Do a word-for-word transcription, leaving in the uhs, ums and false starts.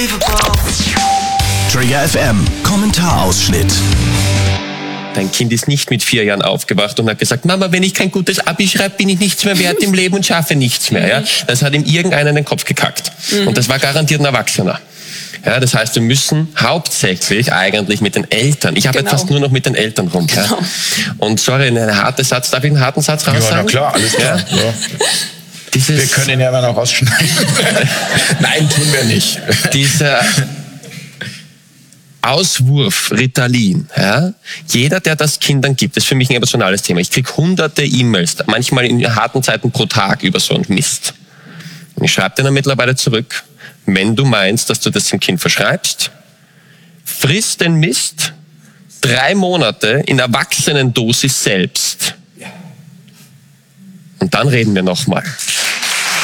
Trigger F M, Kommentarausschnitt. Dein Kind ist nicht mit vier Jahren aufgewacht und hat gesagt, Mama, wenn ich kein gutes Abi schreibe, bin ich nichts mehr wert im Leben und schaffe nichts mehr. Ja? Das hat ihm irgendeiner in den Kopf gekackt. Mhm. Und das war garantiert ein Erwachsener. Ja, das heißt, wir müssen hauptsächlich eigentlich mit den Eltern, ich arbeite genau. fast nur noch mit den Eltern rum. Genau. Ja? Und sorry, ein harter Satz, darf ich einen harten Satz raus sagen? Ja, na klar, alles klar. Ja? Ja. Dieses, wir können ihn ja dann auch rausschneiden. Nein, tun wir nicht. Dieser Auswurf Ritalin, ja? Jeder, der das Kindern gibt, ist für mich ein emotionales Thema. Ich kriege hunderte E-Mails, manchmal in harten Zeiten pro Tag über so einen Mist. Und ich schreibe dir dann mittlerweile zurück, wenn du meinst, dass du das dem Kind verschreibst, friss den Mist drei Monate in Erwachsenendosis selbst. Und dann reden wir nochmal.